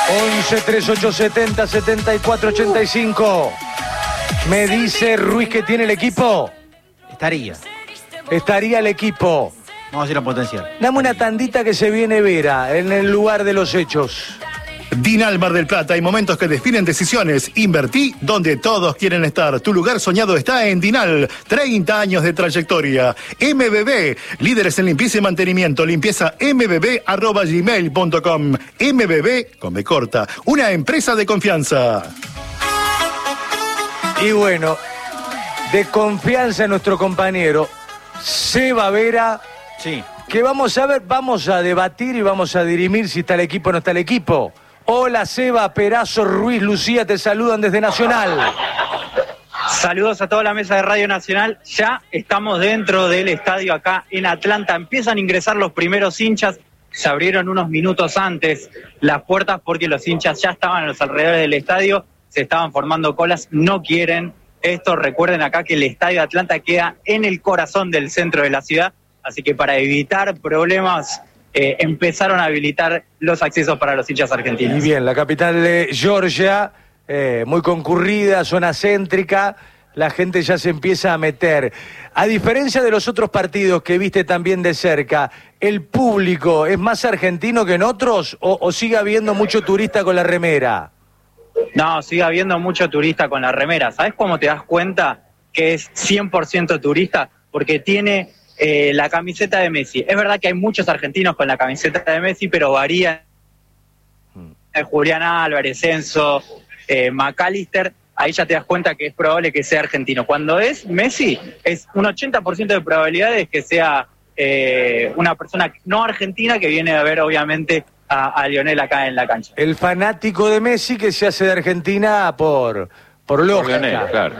11 3870 7485. Me dice Ruiz que tiene el equipo. Estaría el equipo. Vamos a ir a potencial. Dame una tandita que se viene Vera en el lugar de los hechos. Dinal Mar del Plata, hay momentos que definen decisiones. Invertí donde todos quieren estar. Tu lugar soñado está en Dinal. 30 años de trayectoria. MBB, líderes en limpieza y mantenimiento. Limpieza mbb@gmail.com. MBB, con B corta, una empresa de confianza. Y bueno, de confianza en nuestro compañero Seba Vera. Sí. Que vamos a ver, vamos a debatir y vamos a dirimir si está el equipo o no está el equipo. Hola Seba, Perazo, Ruiz, Lucía, te saludan desde Nacional. Saludos a toda la mesa de Radio Nacional. Ya estamos dentro del estadio acá en Atlanta. Empiezan a ingresar los primeros hinchas. Se abrieron unos minutos antes las puertas porque los hinchas ya estaban a los alrededores del estadio. Se estaban formando colas. No quieren esto. Recuerden acá que el estadio de Atlanta queda en el corazón del centro de la ciudad. Así que para evitar problemas, empezaron a habilitar los accesos para los hinchas argentinos. Y bien, la capital de Georgia, muy concurrida, zona céntrica, la gente ya se empieza a meter. A diferencia de los otros partidos que viste también de cerca, ¿el público es más argentino que en otros o sigue habiendo mucho turista con la remera? No, sigue habiendo mucho turista con la remera. ¿Sabes cómo te das cuenta que es 100% turista? Porque tiene la camiseta de Messi. Es verdad que hay muchos argentinos con la camiseta de Messi, pero varía. Julián Álvarez, Enzo, McAllister, ahí ya te das cuenta que es probable que sea argentino. Cuando es Messi, es un 80% de probabilidades que sea una persona no argentina que viene a ver, obviamente, a Lionel acá en la cancha. El fanático de Messi que se hace de Argentina por lógica. Lionel, claro.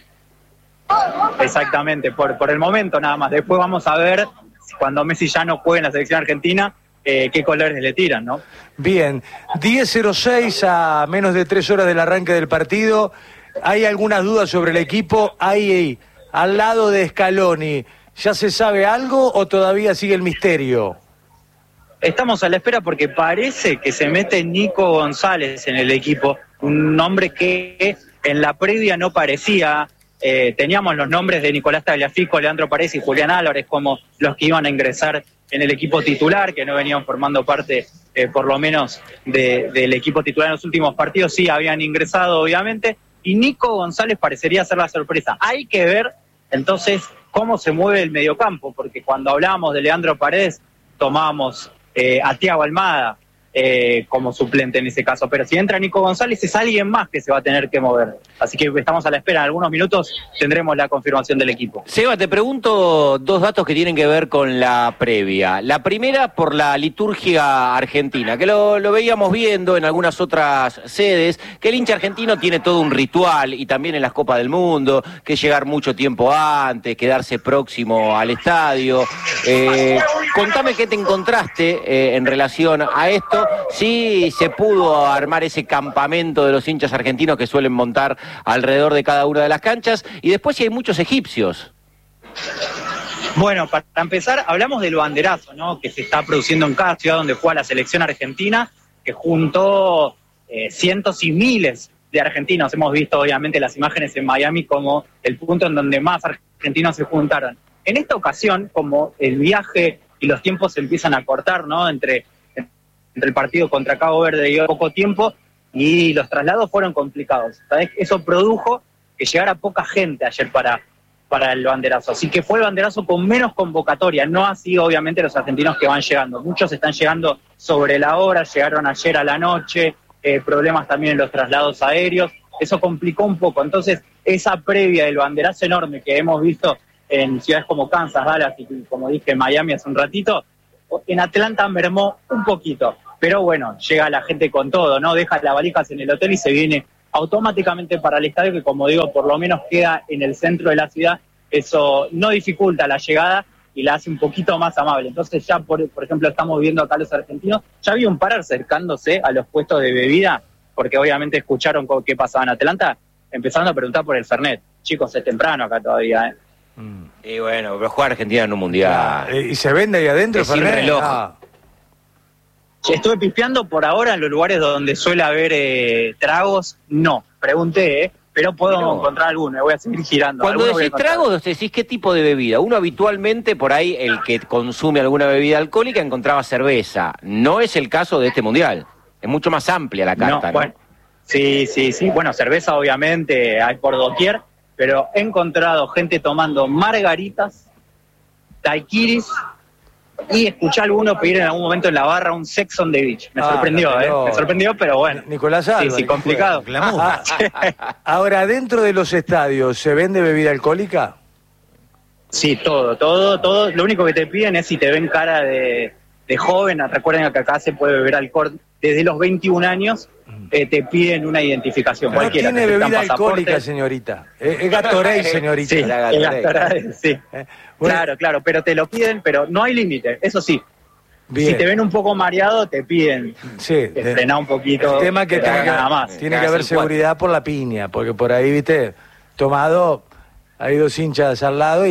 Exactamente, por el momento nada más. Después vamos a ver, cuando Messi ya no juegue en la selección argentina, qué colores le tiran, ¿no? Bien, 10:06 a menos de 3 horas del arranque del partido. ¿Hay algunas dudas sobre el equipo? Ahí, al lado de Scaloni, ¿ya se sabe algo o todavía sigue el misterio? Estamos a la espera porque parece que se mete Nico González en el equipo, un nombre que en la previa no parecía. Teníamos los nombres de Nicolás Tagliafico, Leandro Paredes y Julián Álvarez como los que iban a ingresar en el equipo titular, que no venían formando parte, por lo menos, del equipo titular en los últimos partidos. Sí, habían ingresado, obviamente, y Nico González parecería ser la sorpresa. Hay que ver, entonces, cómo se mueve el mediocampo, porque cuando hablábamos de Leandro Paredes, tomábamos a Thiago Almada como suplente en ese caso, pero si entra Nico González es alguien más que se va a tener que mover, así que estamos a la espera. En algunos minutos tendremos la confirmación del equipo. Seba, te pregunto dos datos que tienen que ver con la previa. La primera, por la liturgia argentina, que lo veíamos viendo en algunas otras sedes, que el hincha argentino tiene todo un ritual, y también en las Copas del Mundo, que es llegar mucho tiempo antes, quedarse próximo al estadio. Contame qué te encontraste en relación a esto, si se pudo armar ese campamento de los hinchas argentinos que suelen montar alrededor de cada una de las canchas, y después si hay muchos egipcios. Bueno, para empezar, hablamos del banderazo, ¿no?, que se está produciendo en cada ciudad donde juega la selección argentina, que juntó cientos y miles de argentinos. Hemos visto, obviamente, las imágenes en Miami como el punto en donde más argentinos se juntaron. En esta ocasión, como el viaje y los tiempos se empiezan a cortar, ¿no?, entre el partido contra Cabo Verde y poco tiempo, y los traslados fueron complicados. ¿Sabes? Eso produjo que llegara poca gente ayer para el banderazo. Así que fue el banderazo con menos convocatoria, no así obviamente los argentinos que van llegando. Muchos están llegando sobre la hora, llegaron ayer a la noche, problemas también en los traslados aéreos, eso complicó un poco. Entonces, esa previa del banderazo enorme que hemos visto en ciudades como Kansas, Dallas y, como dije, Miami hace un ratito, en Atlanta mermó un poquito. Pero bueno, llega la gente con todo, ¿no? Deja las valijas en el hotel y se viene automáticamente para el estadio, que, como digo, por lo menos queda en el centro de la ciudad. Eso no dificulta la llegada y la hace un poquito más amable. Entonces ya, por ejemplo, estamos viendo acá los argentinos, ya había un par acercándose a los puestos de bebida, porque obviamente escucharon qué pasaba en Atlanta, empezando a preguntar por el Fernet. Chicos, es temprano acá todavía, ¿eh? Y bueno, pero juega Argentina en un mundial. ¿Y se vende ahí adentro, es sin Fernet? reloj. Estuve pispeando por ahora en los lugares donde suele haber tragos, no. Pregunté, pero puedo encontrar alguno, voy a seguir girando. Cuando decís tragos, decís qué tipo de bebida. Uno habitualmente, por ahí, el que consume alguna bebida alcohólica, encontraba cerveza. No es el caso de este mundial. Es mucho más amplia la carta, ¿no? Bueno, sí. Bueno, cerveza obviamente hay por doquier, pero he encontrado gente tomando margaritas, daiquiris, y escuché a alguno pedir en algún momento en la barra un Sex on the Beach. Me sorprendió, me sorprendió, pero bueno. Nicolás Alba. Sí, complicado. Ahora, ¿dentro de los estadios se vende bebida alcohólica? Sí, todo. Lo único que te piden es si te ven cara de joven. Recuerden que acá se puede beber alcohol desde los 21 años. Te piden una identificación cualquiera. No tiene bebida alcohólica, señorita. Es Gatorade, señorita. Sí, Gatorade, sí. Bueno. Claro, pero te lo piden, pero no hay límite, eso sí. Bien. Si te ven un poco mareado, te piden que frená un poquito. El tema que tiene que haber seguridad por la piña, porque por ahí, viste, tomado, hay dos hinchas al lado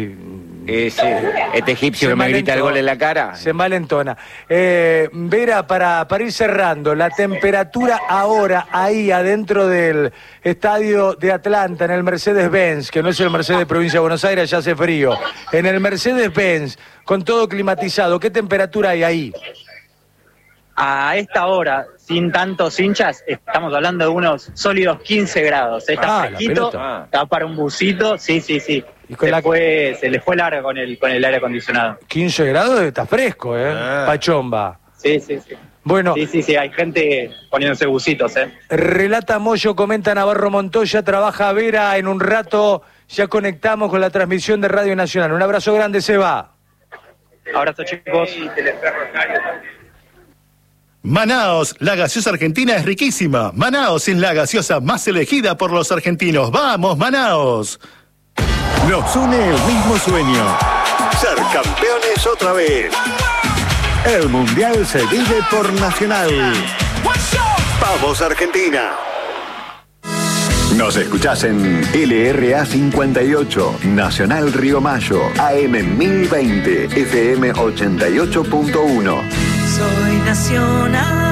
este egipcio que me grita el gol en la cara. Se envalentona. Vera, para ir cerrando, la temperatura ahora ahí adentro del estadio de Atlanta, en el Mercedes-Benz, que no es el Mercedes Provincia de Buenos Aires, ya hace frío. En el Mercedes-Benz, con todo climatizado, ¿qué temperatura hay ahí? A esta hora, sin tantos hinchas, estamos hablando de unos sólidos 15 grados. Está fresquito, está para un busito, sí. Y se le fue larga con el aire acondicionado. 15 grados está fresco, Pachomba. Sí. Bueno. Sí, hay gente poniéndose busitos, Relata Moyo, comenta Navarro Montoya, trabaja Vera, en un rato ya conectamos con la transmisión de Radio Nacional. Un abrazo grande, Seba. Abrazo, chicos. Manaos, la gaseosa argentina es riquísima. Manaos es la gaseosa más elegida por los argentinos. ¡Vamos, Manaos! Nos une el mismo sueño. Ser campeones otra vez. El Mundial se vive por Nacional. ¡Vamos, Argentina! Nos escuchás en LRA 58, Nacional Río Mayo, AM 1020, FM 88.1. Soy Nacional.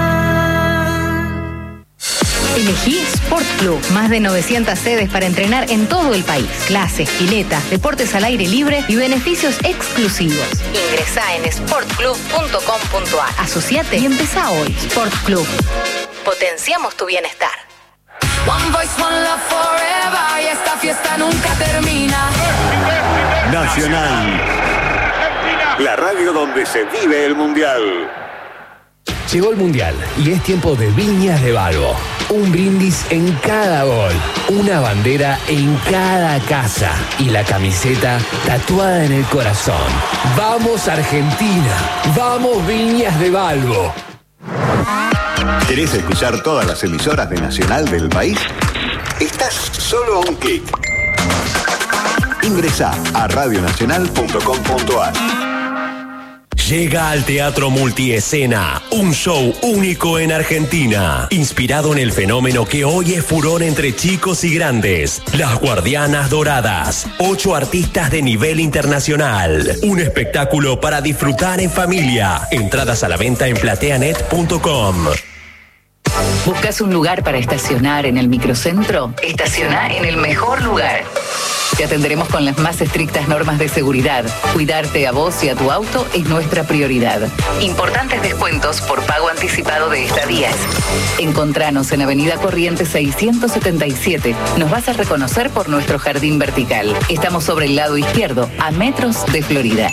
Elegí Sport Club. Más de 900 sedes para entrenar en todo el país. Clases, piletas, deportes al aire libre y beneficios exclusivos. Ingresá en sportclub.com.ar. Asociate y empezá hoy. Sport Club. Potenciamos tu bienestar. One voice, one love forever. Y esta fiesta nunca termina. Nacional. La radio donde se vive el Mundial. Llegó el Mundial y es tiempo de Viñas de Balbo. Un brindis en cada gol, una bandera en cada casa y la camiseta tatuada en el corazón. ¡Vamos Argentina! ¡Vamos Viñas de Balbo! ¿Querés escuchar todas las emisoras de Nacional del país? Estás solo a un clic. Ingresá a radionacional.com.ar. Llega al Teatro Multiescena, un show único en Argentina, inspirado en el fenómeno que hoy es furor entre chicos y grandes, Las Guardianas Doradas, 8 artistas de nivel internacional, un espectáculo para disfrutar en familia, entradas a la venta en plateanet.com. ¿Buscas un lugar para estacionar en el microcentro? Estaciona en el mejor lugar. Te atenderemos con las más estrictas normas de seguridad. Cuidarte a vos y a tu auto es nuestra prioridad. Importantes descuentos por pago anticipado de estadías. Encontranos en Avenida Corrientes 677. Nos vas a reconocer por nuestro jardín vertical. Estamos sobre el lado izquierdo, a metros de Florida.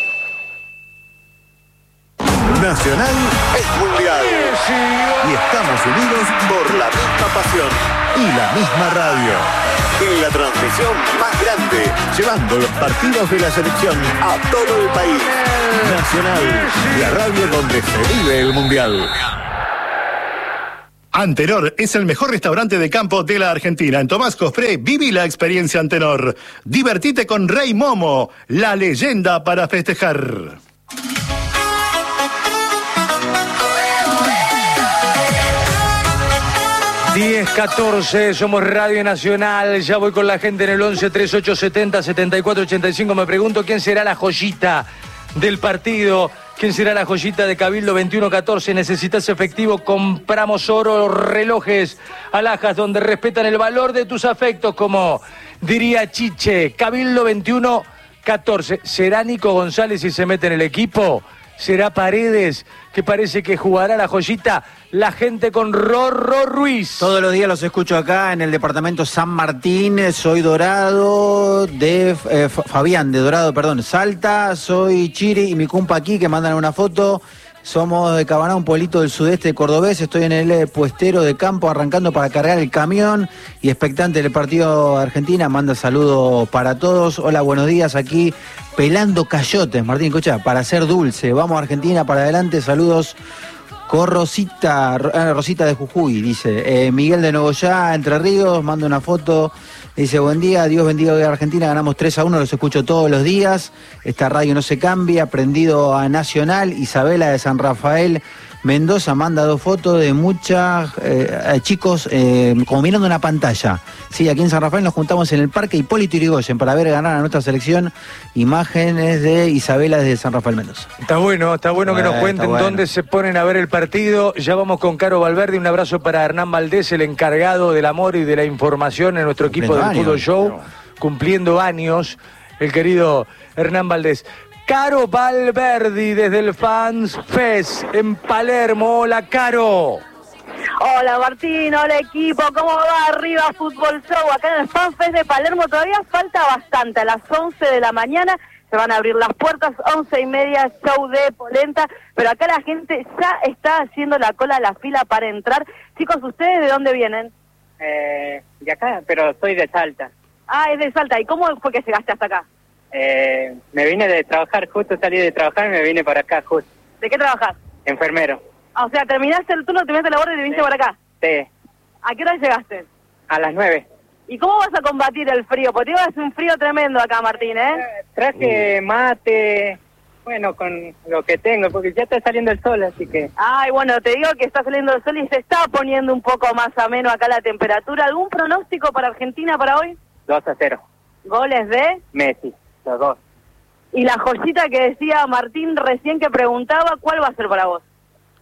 Nacional es mundial. Y estamos unidos por la misma pasión y la misma radio. En la transmisión más grande, llevando los partidos de la selección a todo el país. Nacional, la radio donde se vive el mundial. Antenor es el mejor restaurante de campo de la Argentina. En Tomás Cospré, viví la experiencia Antenor. Divertite con Rey Momo, la leyenda para festejar. ...10:14, somos Radio Nacional, ya voy con la gente en el 11 3870 7485, me pregunto quién será la joyita del partido ¿Quién será la joyita de Cabildo 2114? ¿Necesitas efectivo? Compramos oro, relojes, alhajas donde respetan el valor de tus afectos, como diría Chiche. Cabildo 2114. ¿Será Nico González si se mete en el equipo? ¿Será Paredes, que parece que jugará la joyita? La gente con Rorro Ruiz. Todos los días los escucho acá en el departamento San Martín. Soy Dorado de Fabián, de Dorado, perdón, Salta. Soy Chiri y mi compa aquí que mandan una foto. Somos de Cabaná, un pueblito del sudeste cordobés. Estoy en el puestero de campo arrancando para cargar el camión y expectante del partido de Argentina. Manda saludos para todos. Hola, buenos días, aquí pelando cayotes, Martín, escucha, para hacer dulce. Vamos Argentina, para adelante, saludos. Con Rosita de Jujuy, dice. Miguel de Nogoyá, Entre Ríos, manda una foto. Dice, buen día, Dios bendiga a Argentina, ganamos 3-1, los escucho todos los días. Esta radio no se cambia, prendido a Nacional. Isabela de San Rafael Mendoza manda 2 fotos de muchas chicos como mirando una pantalla. Sí, aquí en San Rafael nos juntamos en el Parque Hipólito Yrigoyen para ver ganar a nuestra selección. Imágenes de Isabela desde San Rafael Mendoza. Está bueno que nos cuenten dónde se ponen a ver el partido. Ya vamos con Caro Valverde. Un abrazo para Hernán Valdés, el encargado del amor y de la información en nuestro equipo del Fútbol Show. Cumpliendo años, el querido Hernán Valdés. Caro Valverde desde el Fans Fest en Palermo. Hola, Caro. Hola, Martín, hola, equipo. ¿Cómo va arriba Fútbol Show? Acá en el Fans Fest de Palermo todavía falta bastante. A las 11 de la mañana se van a abrir las puertas, 11:30, show de polenta. Pero acá la gente ya está haciendo la cola, la fila para entrar. Chicos, ¿ustedes de dónde vienen? De acá, pero soy de Salta. Ah, es de Salta. ¿Y cómo fue que llegaste hasta acá? Me vine de trabajar, justo salí de trabajar y me vine para acá, justo. ¿De qué trabajás? Enfermero. Ah, o sea, terminaste el turno, terminaste la labor y te viniste para acá. Sí. ¿A qué hora llegaste? A las 9. ¿Y cómo vas a combatir el frío? Porque hace un frío tremendo acá, Martín, ¿eh? Traje mate, bueno, con lo que tengo, porque ya está saliendo el sol, así que... Ay, bueno, te digo que está saliendo el sol y se está poniendo un poco más ameno acá la temperatura. ¿Algún pronóstico para Argentina para hoy? 2-0. ¿Goles de? Messi, los 2. Y la joyita que decía Martín recién que preguntaba, ¿cuál va a ser para vos?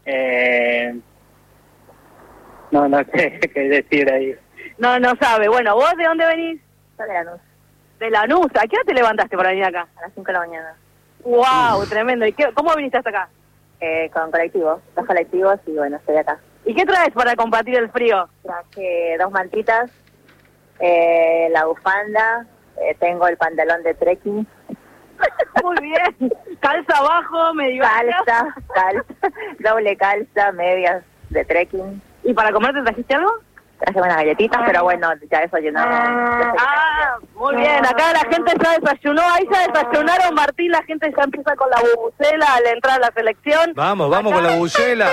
No sé qué decir ahí. No sabe. Bueno, ¿vos de dónde venís? De Lanús. De Lanús. ¿A qué hora te levantaste para venir acá? A las 5 de la mañana. ¡Wow! Tremendo. ¿Y cómo viniste hasta acá? Con colectivos. 2 colectivos y bueno, estoy acá. ¿Y qué traes para combatir el frío? Traje 2 mantitas, la bufanda, tengo el pantalón de trekking. Muy bien. Calza abajo, medio calza, doble calza, medias de trekking. ¿Y para comer te trajiste algo? Traje unas galletitas, pero bueno, ya desayunaron. Muy bien. Acá la gente ya desayunó. Ahí ya desayunaron, Martín. La gente ya empieza con la bubucela al entrar a la selección. Vamos con la bubucela.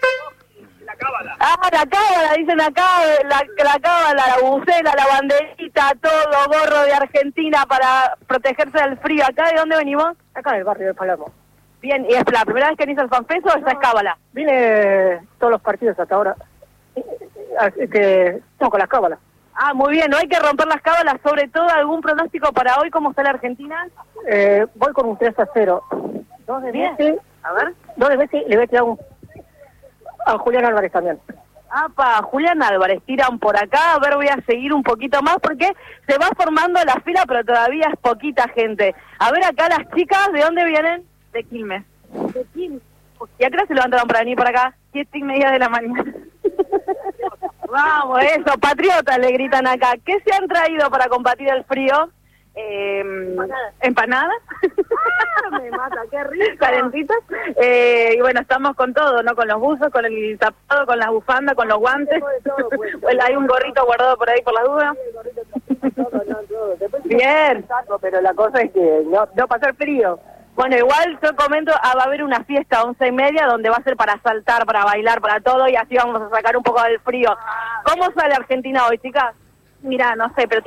La cábala, dicen acá, la cábala, la bubucela, la banderita, todo, gorro de Argentina para protegerse del frío. ¿Acá de dónde venimos? Acá del barrio de Palermo. Bien, ¿y es la primera vez que venís al FanFest o esta es cábala? Vine todos los partidos hasta ahora, así que estamos con las cábalas. Ah, muy bien, no hay que romper las cábalas, sobre todo algún pronóstico para hoy, ¿cómo está la Argentina? Voy con un 3-0. 2 de Messi, a ver. 2 de Messi, le voy a tirar a Julián Álvarez también. Apa, Julián Álvarez, tiran por acá, a ver, voy a seguir un poquito más porque se va formando la fila, pero todavía es poquita gente. A ver acá las chicas, ¿de dónde vienen? De Quilmes. ¿De Quilmes? ¿Y a qué hora se levantaron para venir para acá? 7:30 de la mañana. Vamos, eso, patriotas le gritan acá. ¿Qué se han traído para combatir el frío? ¿Empanadas? Me mata, qué rico. Calentitas. Y bueno, estamos con todo, ¿no? Con los buzos, con el tapado, con las bufandas, con los guantes. Hay un gorrito guardado por ahí por las dudas. Bien. Pero la cosa es que no pasa el frío. Bueno, igual yo comento, va a haber una fiesta a 11:30 donde va a ser para saltar, para bailar, para todo, y así vamos a sacar un poco del frío. ¿Cómo sale Argentina hoy, chicas? Mira, no sé, pero